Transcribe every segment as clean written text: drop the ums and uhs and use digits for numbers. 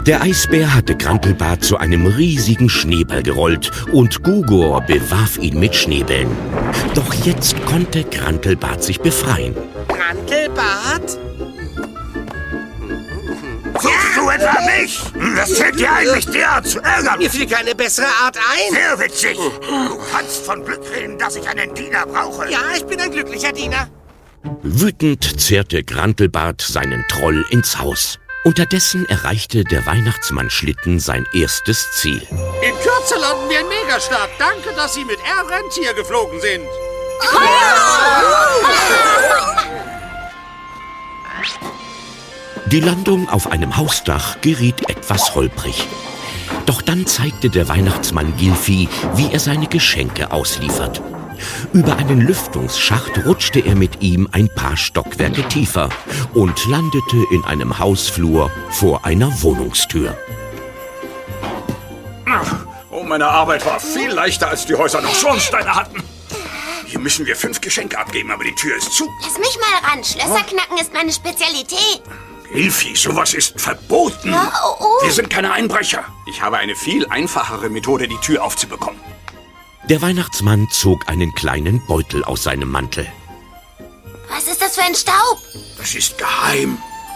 Der Eisbär hatte Grantelbart zu einem riesigen Schneeball gerollt und Gugor bewarf ihn mit Schneebällen. Doch jetzt konnte Grantelbart sich befreien. Grantelbart? Suchst du etwa mich? Was fällt dir ein, mich derart zu ärgern? Mir fiel keine bessere Art ein. Sehr witzig. Du kannst von Glück reden, dass ich einen Diener brauche. Ja, ich bin ein glücklicher Diener. Wütend zerrte Grantelbart seinen Troll ins Haus. Unterdessen erreichte der Weihnachtsmann-Schlitten sein erstes Ziel. In Kürze landen wir in Megastadt. Danke, dass Sie mit Air Rentier geflogen sind. Die Landung auf einem Hausdach geriet etwas holprig. Doch dann zeigte der Weihnachtsmann Gilfi, wie er seine Geschenke ausliefert. Über einen Lüftungsschacht rutschte er mit ihm ein paar Stockwerke tiefer und landete in einem Hausflur vor einer Wohnungstür. Oh, meine Arbeit war viel leichter, als die Häuser noch Schornsteine hatten. Hier müssen wir 5 Geschenke abgeben, aber die Tür ist zu. Lass mich mal ran. Schlösser knacken ist meine Spezialität. Hilfi, sowas ist verboten. Oh. Wir sind keine Einbrecher. Ich habe eine viel einfachere Methode, die Tür aufzubekommen. Der Weihnachtsmann zog einen kleinen Beutel aus seinem Mantel. Was ist das für ein Staub? Das ist geheim.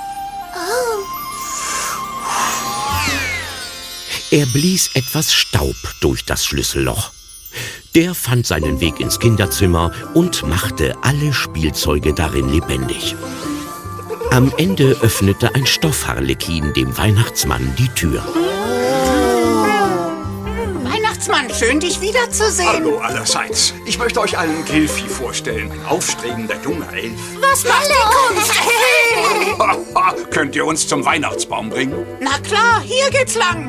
Er blies etwas Staub durch das Schlüsselloch. Der fand seinen Weg ins Kinderzimmer und machte alle Spielzeuge darin lebendig. Am Ende öffnete ein Stoffharlekin dem Weihnachtsmann die Tür. Weihnachtsmann, schön, dich wiederzusehen. Hallo allerseits. Ich möchte euch allen Gilfi vorstellen. Ein aufstrebender junger Elf. Was macht die Kunst? Könnt ihr uns zum Weihnachtsbaum bringen? Na klar, hier geht's lang.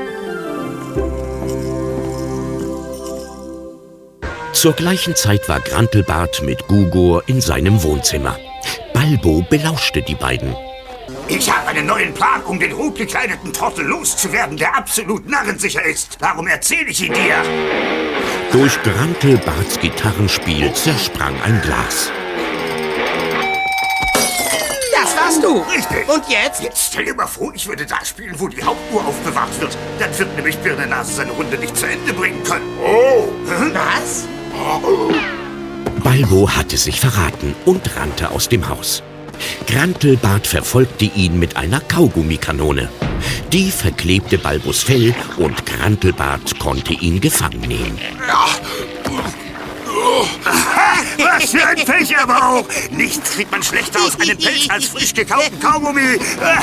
Zur gleichen Zeit war Grantelbart mit Gugor in seinem Wohnzimmer. Balbo belauschte die beiden. Ich habe einen neuen Plan, um den rotgekleideten Trottel loszuwerden, der absolut narrensicher ist. Darum erzähle ich ihn dir. Durch Grantelbarts Gitarrenspiel zersprang ein Glas. Das warst du. Richtig. Und jetzt? Jetzt stell dir mal vor, ich würde da spielen, wo die Hauptuhr aufbewahrt wird. Dann wird nämlich Birnenase seine Runde nicht zu Ende bringen können. Oh. Was? Balbo hatte sich verraten und rannte aus dem Haus. Grantelbart verfolgte ihn mit einer Kaugummikanone. Die verklebte Balbos Fell und Grantelbart konnte ihn gefangen nehmen. Was für ein Pech aber auch! Nichts kriegt man schlechter aus einem Pelz als frisch gekauten Kaugummi.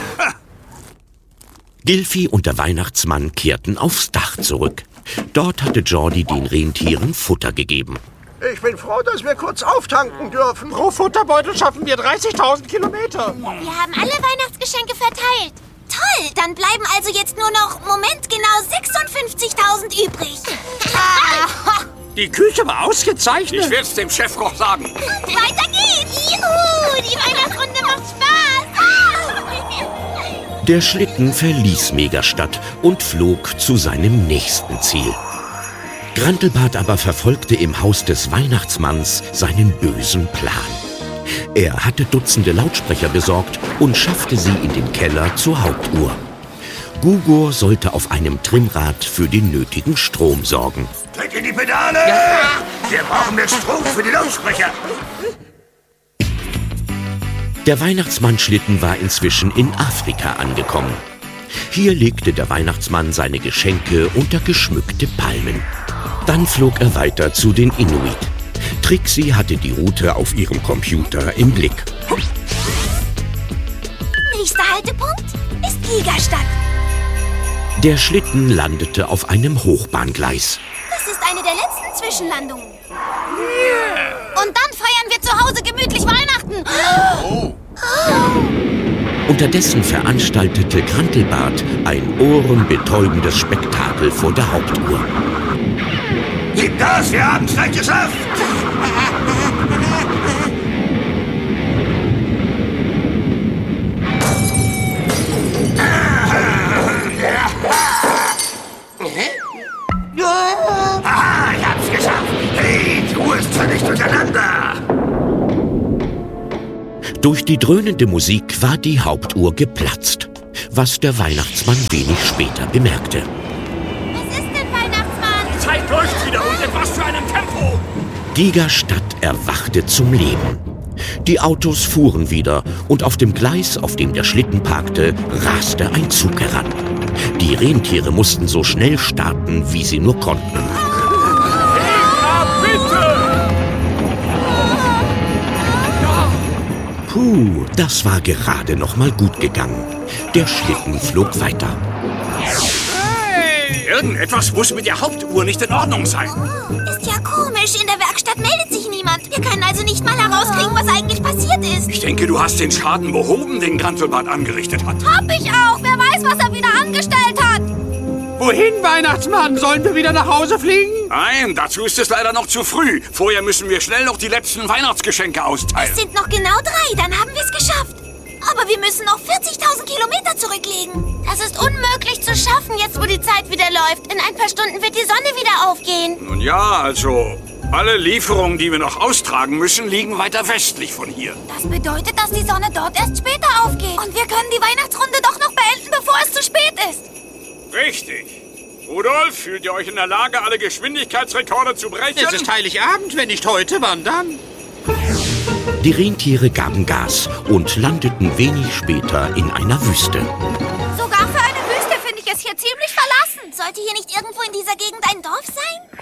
Gilfi und der Weihnachtsmann kehrten aufs Dach zurück. Dort hatte Jordi den Rentieren Futter gegeben. Ich bin froh, dass wir kurz auftanken dürfen. Pro Futterbeutel schaffen wir 30.000 Kilometer. Wir haben alle Weihnachtsgeschenke verteilt. Toll, dann bleiben also jetzt nur noch, Moment, genau 56.000 übrig. Die Küche war ausgezeichnet. Ich werd's dem Chefkoch sagen. Weiter geht's. Juhu, die Weihnachtsrunde macht Spaß. Der Schlitten verließ Megastadt und flog zu seinem nächsten Ziel. Grantelbart aber verfolgte im Haus des Weihnachtsmanns seinen bösen Plan. Er hatte Dutzende Lautsprecher besorgt und schaffte sie in den Keller zur Hauptuhr. Gugor sollte auf einem Trimmrad für den nötigen Strom sorgen. Tritt in die Pedale! Ja. Wir brauchen mehr Strom für die Lautsprecher. Der Weihnachtsmann-Schlitten war inzwischen in Afrika angekommen. Hier legte der Weihnachtsmann seine Geschenke unter geschmückte Palmen. Dann flog er weiter zu den Inuit. Trixie hatte die Route auf ihrem Computer im Blick. Nächster Haltepunkt ist Gigastadt. Der Schlitten landete auf einem Hochbahngleis. Das ist eine der letzten Zwischenlandungen. Und dann feiern wir zu Hause gemütlich Weihnachten. Unterdessen veranstaltete Grantelbart ein ohrenbetäubendes Spektakel vor der Hauptuhr. Gib Gas, wir haben es gleich geschafft! Aha, ich hab's geschafft! Hey, die Uhr ist völlig durcheinander! Durch die dröhnende Musik war die Hauptuhr geplatzt. was der Weihnachtsmann wenig später bemerkte. Was ist denn, Weihnachtsmann? Die Zeit läuft wieder und in was für einem Tempo! Gigastadt erwachte zum Leben. Die Autos fuhren wieder und auf dem Gleis, auf dem der Schlitten parkte, raste ein Zug heran. Die Rentiere mussten so schnell starten, wie sie nur konnten. Puh, das war gerade noch mal gut gegangen. Der Schlitten flog weiter. Hey! Irgendetwas muss mit der Hauptuhr nicht in Ordnung sein. Ist ja komisch, in der Werkstatt meldet sich niemand. Wir können also nicht mal herauskriegen, was eigentlich passiert ist. Ich denke, du hast den Schaden behoben, den Grantelbart angerichtet hat. Hab ich auch. Wer weiß, was er wieder angestellt hat. Wohin, Weihnachtsmann? Sollen wir wieder nach Hause fliegen? Nein, dazu ist es leider noch zu früh. Vorher müssen wir schnell noch die letzten Weihnachtsgeschenke austeilen. Es sind noch genau 3, dann haben wir es geschafft. Aber wir müssen noch 40.000 Kilometer zurücklegen. Das ist unmöglich zu schaffen, jetzt wo die Zeit wieder läuft. In ein paar Stunden wird die Sonne wieder aufgehen. Nun ja, also alle Lieferungen, die wir noch austragen müssen, liegen weiter westlich von hier. Das bedeutet, dass die Sonne dort erst später aufgeht. Und wir können die Weihnachtsrunde doch noch beenden, bevor es zu spät ist. Richtig. Rudolf, fühlt ihr euch in der Lage, alle Geschwindigkeitsrekorde zu brechen? Es ist Heiligabend, wenn nicht heute, wann dann? Die Rentiere gaben Gas und landeten wenig später in einer Wüste. Sogar für eine Wüste finde ich es hier ziemlich verlassen. Sollte hier nicht irgendwo in dieser Gegend ein Dorf sein?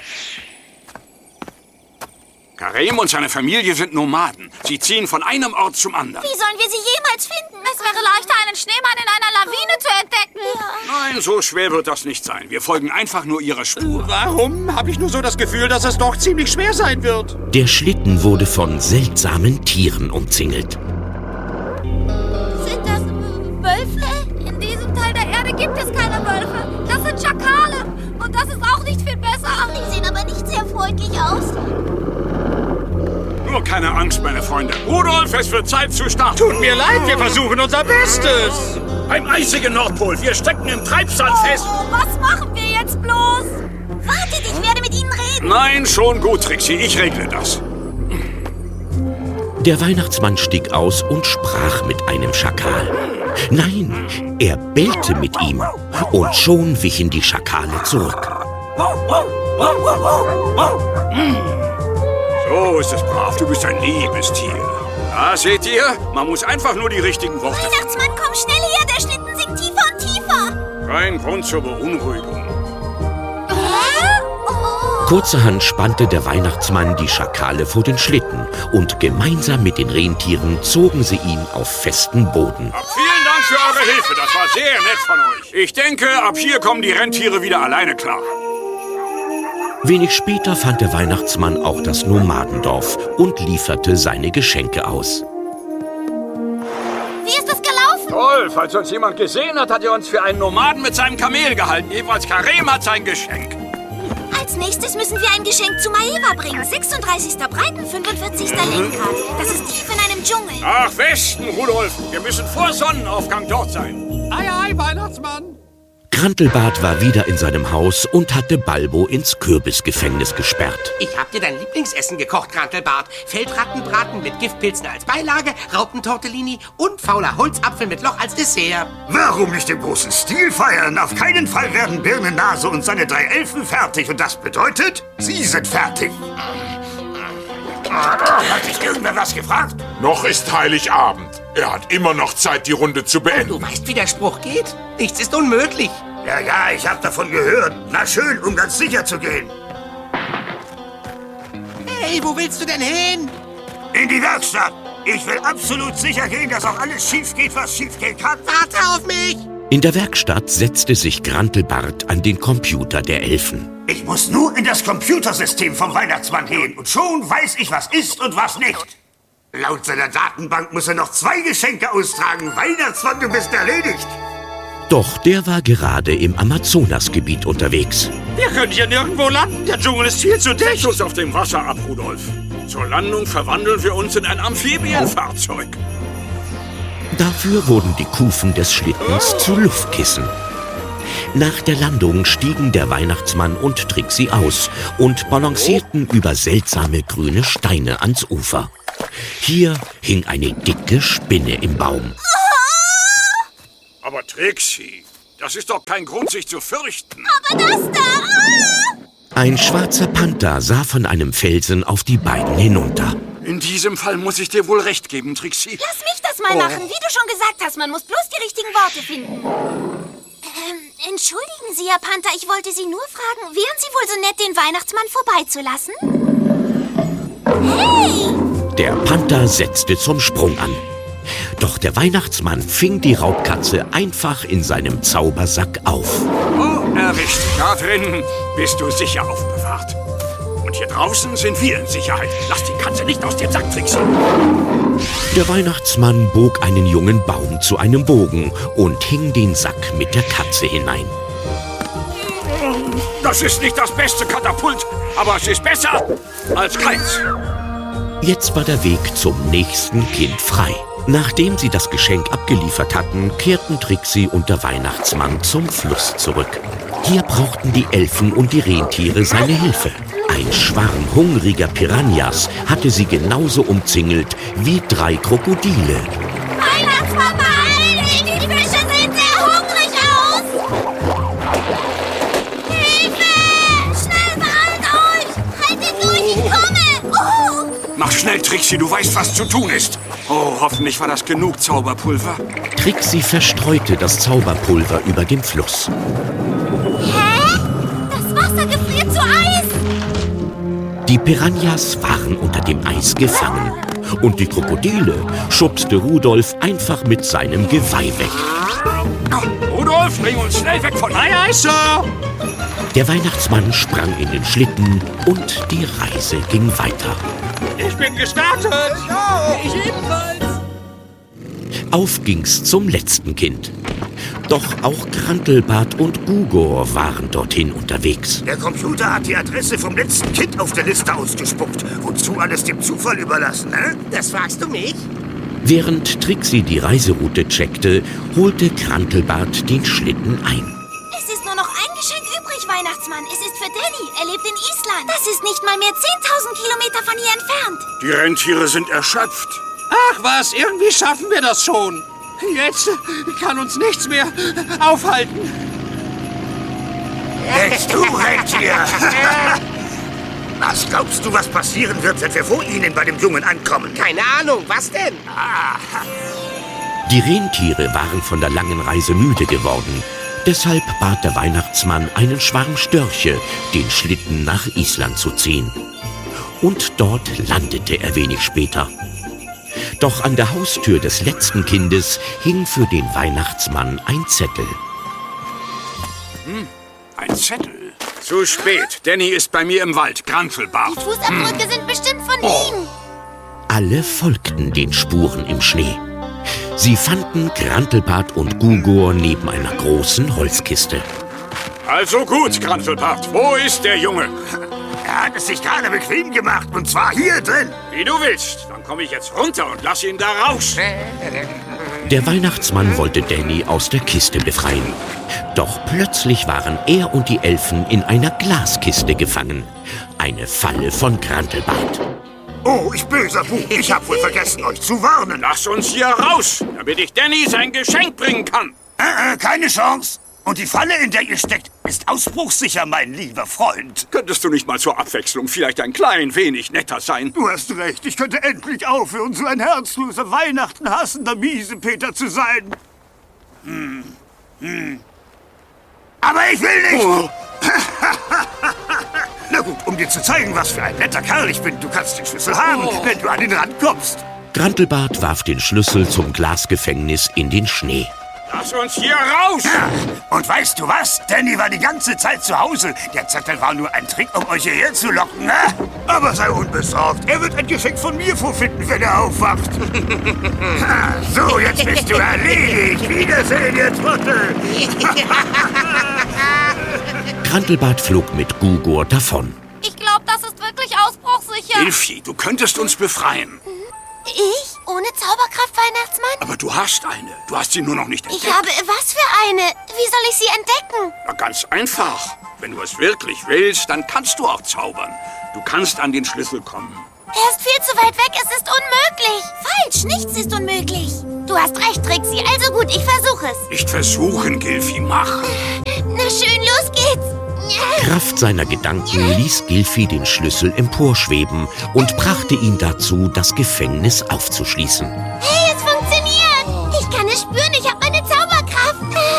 Karim und seine Familie sind Nomaden. Sie ziehen von einem Ort zum anderen. Wie sollen wir sie jemals finden? Es wäre leichter, einen Schneemann in einer Lawine zu entdecken. Ja. Nein, so schwer wird das nicht sein. Wir folgen einfach nur ihrer Spur. Warum habe ich nur so das Gefühl, dass es doch ziemlich schwer sein wird? Der Schlitten wurde von seltsamen Tieren umzingelt. Sind das Wölfe? In diesem Teil der Erde gibt es keine Wölfe. Das sind Schakale. Und das ist auch nicht viel besser. Die sehen aber nicht sehr freundlich aus. Nur keine Angst, meine Freunde. Rudolf, es wird Zeit zu starten. Tut mir leid, wir versuchen unser Bestes. Beim eisigen Nordpol. Wir stecken im Treibsand fest. Oh, was machen wir jetzt bloß? Wartet, ich werde mit Ihnen reden. Nein, schon gut, Trixie. Ich regle das. Der Weihnachtsmann stieg aus und sprach mit einem Schakal. Nein, er bellte mit ihm. Und schon wichen die Schakale zurück. So ist es brav. Du bist ein liebes Tier. Ja, seht ihr? Man muss einfach nur die richtigen Worte finden. Weihnachtsmann, komm schnell her. Der Schlitten sinkt tiefer und tiefer. Kein Grund zur Beunruhigung. Kurzerhand spannte der Weihnachtsmann die Schakale vor den Schlitten und gemeinsam mit den Rentieren zogen sie ihn auf festen Boden. Vielen Dank für eure Hilfe. Das war sehr nett von euch. Ich denke, ab hier kommen die Rentiere wieder alleine klar. Wenig später fand der Weihnachtsmann auch das Nomadendorf und lieferte seine Geschenke aus. Wie ist es gelaufen? Toll, falls uns jemand gesehen hat, hat er uns für einen Nomaden mit seinem Kamel gehalten. Jedenfalls Karim hat sein Geschenk. Als nächstes müssen wir ein Geschenk zu Maeva bringen. 36. Breiten, 45. Lenkrad. Das ist tief in einem Dschungel. Nach Westen, Rudolf. Wir müssen vor Sonnenaufgang dort sein. Ei, ei, Weihnachtsmann. Grantelbart war wieder in seinem Haus und hatte Balbo ins Kürbisgefängnis gesperrt. Ich hab dir dein Lieblingsessen gekocht, Grantelbart. Feldrattenbraten mit Giftpilzen als Beilage, Raupentortellini und fauler Holzapfel mit Loch als Dessert. Warum nicht im großen Stil feiern? Auf keinen Fall werden Birnennase und seine 3 Elfen fertig. Und das bedeutet, sie sind fertig. Hat dich irgendwer was gefragt? Noch ist Heiligabend. Er hat immer noch Zeit, die Runde zu Du beenden. weißt, wie der Spruch geht? Nichts ist unmöglich. Ja, ich hab davon gehört. Na schön, um ganz sicher zu gehen. Hey, wo willst du denn hin? In die Werkstatt. Ich will absolut sicher gehen, dass auch alles schief geht, was schief gehen kann. Warte auf mich! In der Werkstatt setzte sich Grantelbart an den Computer der Elfen. Ich muss nur in das Computersystem vom Weihnachtsmann gehen. Und schon weiß ich, was ist und was nicht. Laut seiner Datenbank muss er noch 2 Geschenke austragen. Weihnachtsmann, du bist erledigt. Doch der war gerade im Amazonasgebiet unterwegs. Wir können hier nirgendwo landen. Der Dschungel ist viel zu Setz dicht. uns auf dem Wasser ab, Rudolf. Zur Landung verwandeln wir uns in ein Amphibienfahrzeug. Dafür wurden die Kufen des Schlittens zu Luftkissen. Nach der Landung stiegen der Weihnachtsmann und Trixie aus und balancierten über seltsame grüne Steine ans Ufer. Hier hing eine dicke Spinne im Baum. Aber Trixie, das ist doch kein Grund, sich zu fürchten. Aber das da! Ein schwarzer Panther sah von einem Felsen auf die beiden hinunter. In diesem Fall muss ich dir wohl recht geben, Trixie. Lass mich das mal machen. Wie du schon gesagt hast, man muss bloß die richtigen Worte finden. Entschuldigen Sie, Herr Panther, ich wollte Sie nur fragen, wären Sie wohl so nett, den Weihnachtsmann vorbeizulassen? Hey! Der Panther setzte zum Sprung an. Doch der Weihnachtsmann fing die Raubkatze einfach in seinem Zaubersack auf. Oh, erwischt. Da drin bist du sicher aufbewahrt. Und hier draußen sind wir in Sicherheit. Lass die Katze nicht aus dem Sack, Trixie. Der Weihnachtsmann bog einen jungen Baum zu einem Bogen und hing den Sack mit der Katze hinein. Das ist nicht das beste Katapult, aber es ist besser als keins. Jetzt war der Weg zum nächsten Kind frei. Nachdem sie das Geschenk abgeliefert hatten, kehrten Trixie und der Weihnachtsmann zum Fluss zurück. Hier brauchten die Elfen und die Rentiere seine Hilfe. Ein Schwarm hungriger Piranhas hatte sie genauso umzingelt wie 3 Krokodile. Weihnachtsmann, beeil dich! Die Fische sehen sehr hungrig aus! Hilfe! Schnell, beeilt euch! Haltet durch, ich komme! Oh! Mach schnell, Trixie, du weißt, was zu tun ist. Oh, hoffentlich war das genug Zauberpulver. Trixie verstreute das Zauberpulver über dem Fluss. Hä? Das Wasser gefriert zu Eis! Die Piranhas waren unter dem Eis gefangen. Und die Krokodile schubste Rudolf einfach mit seinem Geweih weg. Rudolf, bring uns schnell weg von Aye, aye, Sir! Der Weihnachtsmann sprang in den Schlitten und die Reise ging weiter. Ich bin gestartet! Ich ebenfalls! Auf ging's zum letzten Kind. Doch auch Grantelbart und Gugor waren dorthin unterwegs. Der Computer hat die Adresse vom letzten Kind auf der Liste ausgespuckt. Wozu alles dem Zufall überlassen, ne? Das fragst du mich? Während Trixie die Reiseroute checkte, holte Grantelbart den Schlitten ein. Es ist nur noch ein Geschenk übrig, Weihnachtsmann. Es ist für Danny. Er lebt in Island. Das ist nicht mal mehr 10.000 Kilometer von hier entfernt. Die Rentiere sind erschöpft. Ach was, irgendwie schaffen wir das schon. Jetzt kann uns nichts mehr aufhalten. Jetzt du, Rentier! Was glaubst du, was passieren wird, wenn wir vor ihnen bei dem Jungen ankommen? Keine Ahnung, was denn? Die Rentiere waren von der langen Reise müde geworden. Deshalb bat der Weihnachtsmann einen Schwarm Störche, den Schlitten nach Island zu ziehen. Und dort landete er wenig später. Doch an der Haustür des letzten Kindes hing für den Weihnachtsmann ein Zettel. Ein Zettel? Zu spät. Danny ist bei mir im Wald. Grantelbart. Die Fußabdrücke sind bestimmt von ihm. Alle folgten den Spuren im Schnee. Sie fanden Grantelbart und Gugor neben einer großen Holzkiste. Also gut, Grantelbart. Wo ist der Junge? Er hat es sich gerade bequem gemacht, und zwar hier drin. Wie du willst. Dann komme ich jetzt runter und lass ihn da raus. Der Weihnachtsmann wollte Danny aus der Kiste befreien. Doch plötzlich waren er und die Elfen in einer Glaskiste gefangen. Eine Falle von Grantelbart. Oh, ich böser Bub, ich hab wohl vergessen, euch zu warnen. Lass uns hier raus, damit ich Danny sein Geschenk bringen kann. Keine Chance. Und die Falle, in der ihr steckt, ist ausbruchssicher, mein lieber Freund. Könntest du nicht mal zur Abwechslung vielleicht ein klein wenig netter sein? Du hast recht, ich könnte endlich aufhören, so ein herzloser, Weihnachten hassender Miesepeter zu sein. Aber ich will nicht! Oh. Na gut, um dir zu zeigen, was für ein netter Kerl ich bin, du kannst den Schlüssel haben, wenn du an den Rand kommst. Grantelbart warf den Schlüssel zum Glasgefängnis in den Schnee. Lass uns hier raus! Und weißt du was? Danny war die ganze Zeit zu Hause. Der Zettel war nur ein Trick, um euch hierher zu locken, ne? Aber sei unbesorgt. Er wird ein Geschenk von mir vorfinden, wenn er aufwacht. So, jetzt bist du erledigt. Wiedersehen, ihr Trottel. Grantelbart flog mit Gugor davon. Ich glaube, das ist wirklich ausbruchssicher. Ilfi, du könntest uns befreien. Ich? Ohne Zauberkraft, Weihnachtsmann? Aber du hast eine. Du hast sie nur noch nicht entdeckt. Ich habe... Was für eine? Wie soll ich sie entdecken? Na, ganz einfach. Wenn du es wirklich willst, dann kannst du auch zaubern. Du kannst an den Schlüssel kommen. Er ist viel zu weit weg. Es ist unmöglich. Falsch. Nichts ist unmöglich. Du hast recht, Trixie. Also gut, ich versuche es. Nicht versuchen, Gilfi, mach. Na schön, los geht's. Kraft seiner Gedanken ließ Gilfi den Schlüssel emporschweben und brachte ihn dazu, das Gefängnis aufzuschließen. Hey, es funktioniert. Ich kann es spüren, ich habe meine Zauberkraft.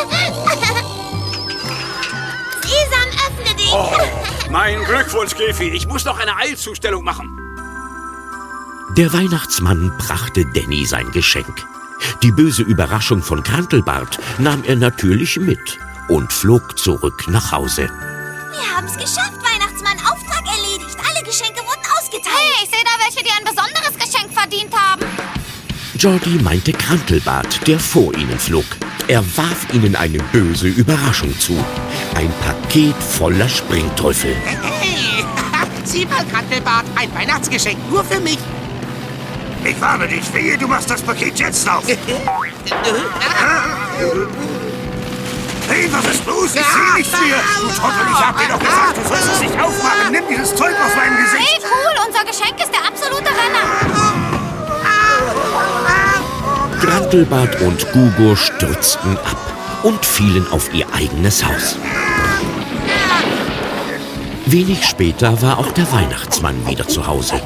Sesam, öffne dich. Oh, mein Glückwunsch, Gilfi. Ich muss noch eine Eilzustellung machen. Der Weihnachtsmann brachte Danny sein Geschenk. Die böse Überraschung von Grantelbart nahm er natürlich mit und flog zurück nach Hause. Wir haben es geschafft, Weihnachtsmann. Auftrag erledigt. Alle Geschenke wurden ausgeteilt. Hey, ich sehe da welche, die ein besonderes Geschenk verdient haben. Jordi meinte Grantelbart, der vor ihnen flog. Er warf ihnen eine böse Überraschung zu. Ein Paket voller Springteufel. Hey, sieh mal, Grantelbart, ein Weihnachtsgeschenk nur für mich. Ich warne dich, wehe, du machst das Paket jetzt auf. Hey, was ist los? Ich sehe nichts mehr. Du Trottel, ich hab dir doch gesagt, du sollst es nicht aufmachen. Nimm dieses Zeug aus meinem Gesicht. Hey, cool, unser Geschenk ist der absolute Renner. Grantelbart und Gugo stürzten ab und fielen auf ihr eigenes Haus. Wenig später war auch der Weihnachtsmann wieder zu Hause.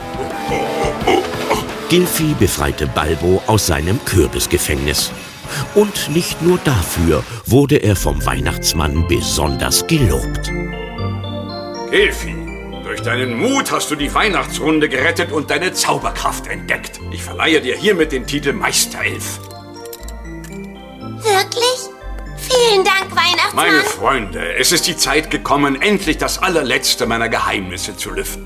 Gilfi befreite Balbo aus seinem Kürbisgefängnis. Und nicht nur dafür wurde er vom Weihnachtsmann besonders gelobt. Gilfi, durch deinen Mut hast du die Weihnachtsrunde gerettet und deine Zauberkraft entdeckt. Ich verleihe dir hiermit den Titel Meisterelf. Wirklich? Vielen Dank, Weihnachtsmann. Meine Freunde, es ist die Zeit gekommen, endlich das allerletzte meiner Geheimnisse zu lüften.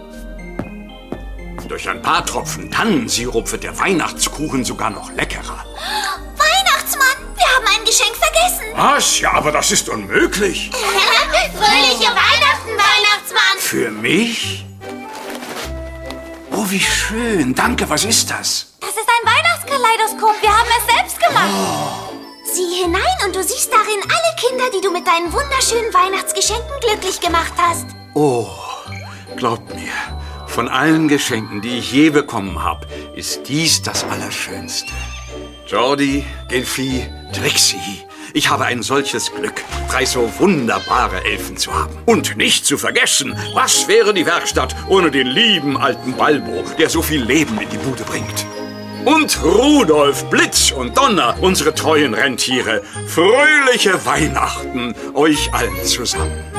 Durch ein paar Tropfen Tannensirup wird der Weihnachtskuchen sogar noch leckerer. Weihnachtsmann, wir haben ein Geschenk vergessen. Was? Ja, aber das ist unmöglich. Fröhliche Weihnachten, Weihnachtsmann. Für mich? Oh, wie schön. Danke, was ist das? Das ist ein Weihnachtskaleidoskop. Wir haben es selbst gemacht. Sieh hinein und du siehst darin alle Kinder, die du mit deinen wunderschönen Weihnachtsgeschenken glücklich gemacht hast. Oh, glaubt mir, von allen Geschenken, die ich je bekommen habe, ist dies das Allerschönste. Jordi, Gilfi, Trixie, ich habe ein solches Glück, 3 so wunderbare Elfen zu haben. Und nicht zu vergessen, was wäre die Werkstatt ohne den lieben alten Balbo, der so viel Leben in die Bude bringt. Und Rudolf, Blitz und Donner, unsere treuen Rentiere. Fröhliche Weihnachten euch allen zusammen.